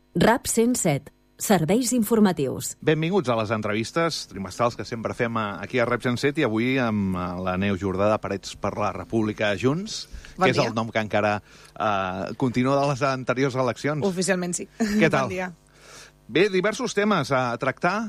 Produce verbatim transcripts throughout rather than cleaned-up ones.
RAP cent set. Serveis informatius. Benvinguts a les entrevistes trimestrals que sempre fem aquí a RAP cent set i avui amb la Neus Jordà de Parets per la República Junts, bon que dia. És el nom que encara uh, continua de les anteriors eleccions. Oficialment sí. Què tal? Bon dia. Bé, diversos temes a tractar.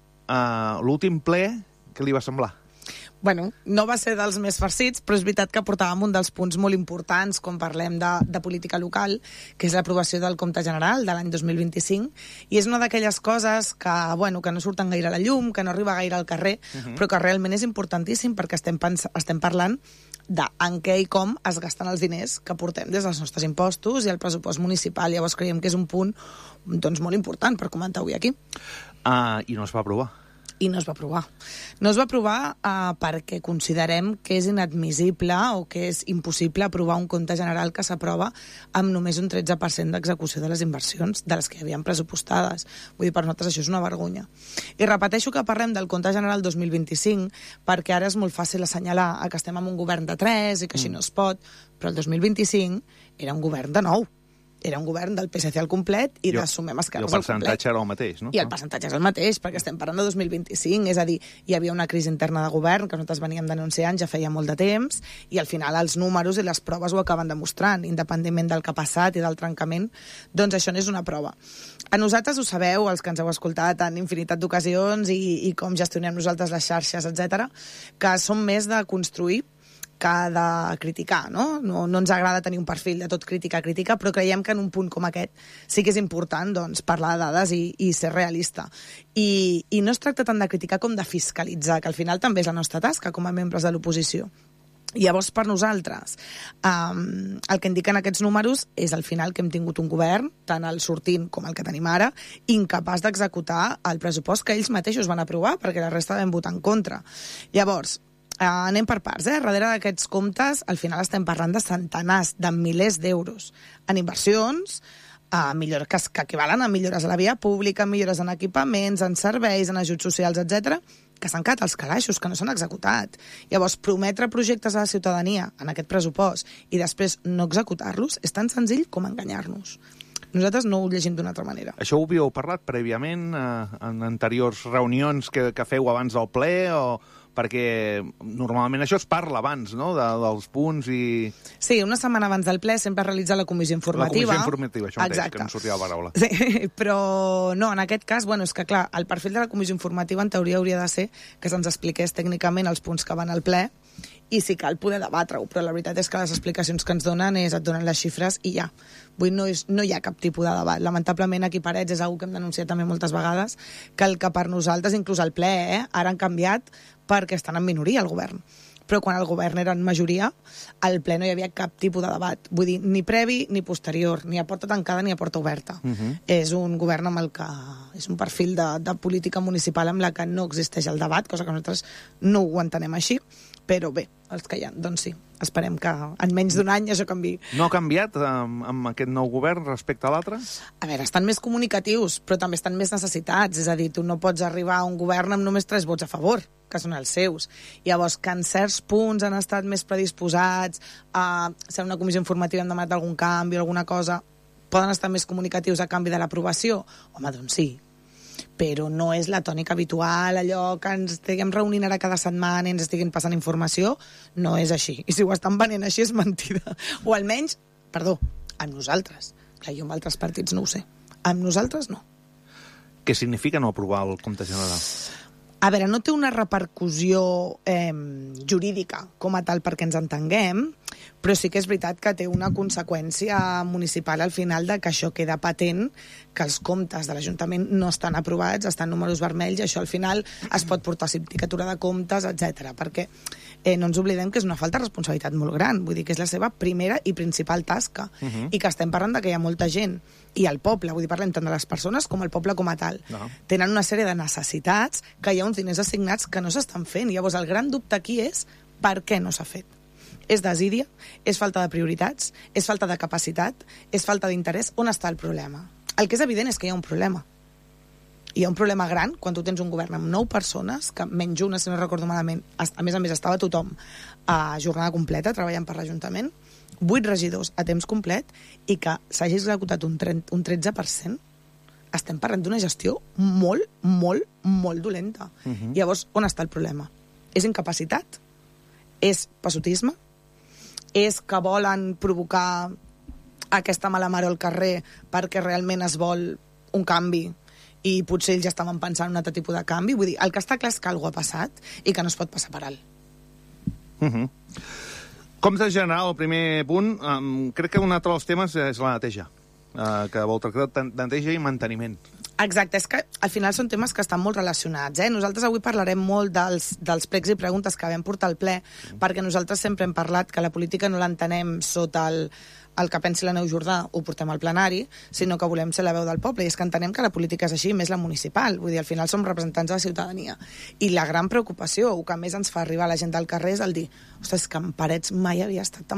Uh, L'últim ple, què li va semblar? Bueno, no va ser dels més farcits, però és veritat que portàvem un dels punts molt importants quan parlem de, de política local, que és l'aprovació del compte general de l'any dos mil vint-i-cinc, i és una d'aquelles coses que, bueno, que no surten gaire a la llum, que no arriba gaire al carrer, uh-huh. però que realment és importantíssim perquè estem, pens- estem parlant de en què i com es gasten els diners que portem des dels nostres impostos i el pressupost municipal. Llavors creiem que és un punt doncs, molt important per comentar avui aquí. Uh, I no es va aprovar? I no es va aprovar. No es va aprovar uh, perquè considerem que és inadmissible o que és impossible aprovar un compte general que s'aprova amb només un tretze per cent d'execució de les inversions de les que hi havien pressupostades. Vull dir, per nosaltres això és una vergonya. I repeteixo que parlem del compte general dos mil vint-i-cinc perquè ara és molt fàcil assenyalar que estem en un govern de tres i que així no es pot, però el dos mil vint-i-cinc era un govern de nou. Era un govern del P S C al complet i, I de Sumem Esquerres al complet. I el percentatge era el mateix, no? I el percentatge és el mateix, perquè estem parlant de dos mil vint-i-cinc, és a dir, hi havia una crisi interna de govern que nosaltres veníem denunciant ja feia molt de temps, i al final els números i les proves ho acaben demostrant, independentment del que ha passat i del trencament, doncs això n'és una prova. A nosaltres ho sabeu, els que ens heu escoltat en infinitat d'ocasions i, i com gestionem nosaltres les xarxes, etcètera, que som més de construir que de criticar, no? no? No ens agrada tenir un perfil de tot crítica a crítica, però creiem que en un punt com aquest sí que és important doncs, parlar de dades i, i ser realista. I, I no es tracta tant de criticar com de fiscalitzar, que al final també és la nostra tasca com a membres de l'oposició. Llavors, per nosaltres, um, el que indiquen aquests números és al final que hem tingut un govern, tant el sortint com el que tenim ara, incapaç d'executar el pressupost que ells mateixos van aprovar, perquè la resta vam votar en contra. Llavors, Uh, anem per parts, eh? Darrere d'aquests comptes, al final estem parlant de centenars, de milers d'euros en inversions, uh, millor, que, que equivalen a millores a la via pública, millores en equipaments, en serveis, en ajuts socials, etcètera, que s'han quedat als calaixos, que no s'han executat. Llavors, prometre projectes a la ciutadania en aquest pressupost i després no executar-los és tan senzill com enganyar-nos. Nosaltres no ho llegim d'una altra manera. Això ho havíeu parlat prèviament eh, en anteriors reunions que, que feu abans del ple o... perquè normalment això es parla abans, no?, de, dels punts i... Sí, una setmana abans del ple sempre es realitza la comissió informativa. La comissió informativa, això mateix, Exacte. Que no sortia la paraula. Sí, però no, en aquest cas, bueno, és que clar, el perfil de la comissió informativa en teoria hauria de ser que se'ns expliqués tècnicament els punts que van al ple i si cal poder debatre-ho, però la veritat és que les explicacions que ens donen és et donen les xifres i ja. Vull dir, no, és, no hi ha cap tipus de debat. Lamentablement aquí Parets és una que hem denunciat també moltes vegades, que el que per nosaltres, inclús al ple, eh, ara han canviat perquè estan en minoria al govern. Però quan el govern era en majoria, al ple no hi havia cap tipus de debat. Vull dir, ni previ ni posterior, ni a porta tancada ni a porta oberta. Uh-huh. És un govern amb el que... És un perfil de, de política municipal amb la que no existeix el debat, cosa que nosaltres no ho entenem així, però bé, els que hi ha, doncs sí. Esperem que en menys d'un any això canviï. No ha canviat amb, amb aquest nou govern respecte a l'altre? A veure, estan més comunicatius, però també estan més necessitats. És a dir, tu no pots arribar a un govern amb només tres vots a favor, que són els seus. Llavors, que en certs punts han estat més predisposats a ser una comissió informativa, hem demanat algun canvi o alguna cosa, poden estar més comunicatius a canvi de l'aprovació? Home, doncs sí. Però no és la tònica habitual, allò que ens estiguem reunint ara cada setmana i ens estiguin passant informació, no és així. I si ho estan venent així és mentida. O almenys, perdó, amb nosaltres. Clar, jo amb altres partits no ho sé. Amb nosaltres no. Què significa no aprovar el compte general? A veure, no té una repercussió eh, jurídica com a tal perquè ens entenguem, però sí que és veritat que té una conseqüència municipal al final de que això queda patent, que els comptes de l'Ajuntament no estan aprovats, estan números vermells, i això al final es pot portar a sindicatura de comptes, etcètera. Perquè eh, no ens oblidem que és una falta de responsabilitat molt gran, vull dir que és la seva primera i principal tasca, uh-huh. i que estem parlant de que hi ha molta gent, i el poble, vull dir, parlem tant de les persones com el poble com a tal, no. Tenen una sèrie de necessitats que hi ha uns diners assignats que no s'estan fent. Llavors, el gran dubte aquí és per què no s'ha fet. És desídia, és falta de prioritats, és falta de capacitat, és falta d'interès. On està el problema? El que és evident és que hi ha un problema. Hi ha un problema gran quan tu tens un govern amb nou persones, que menys una, si no recordo malament, a més a més estava tothom a jornada completa treballant per l'Ajuntament, vuit regidors a temps complet i que s'hagi executat un tretze per cent estem parlant d'una gestió molt, molt, molt dolenta. Uh-huh. Llavors, on està el problema? És incapacitat? És passotisme? És que volen provocar aquesta mala mare al carrer perquè realment es vol un canvi i potser ells ja estaven pensant en un altre tipus de canvi? Vull dir, el que està clar és que alguna cosa ha passat i que no es pot passar per alt. Uh-huh. Com de general, el primer punt, um, crec que un altre dels temes és la neteja, uh, que vol tractar de neteja i manteniment. Exacte, és que al final són temes que estan molt relacionats. Eh? Nosaltres avui parlarem molt dels, dels pregs i preguntes que vam portar al ple, mm. perquè nosaltres sempre hem parlat que la política no l'entenem sota el, el que pensi la Neus Jordà, ho portem al plenari, sinó que volem ser la veu del poble. I és que entenem que la política és així, més la municipal. Vull dir, al final som representants de la ciutadania. I la gran preocupació, el que més ens fa arribar a la gent del carrer és el dir, ostres, que en Parets mai havia estat tan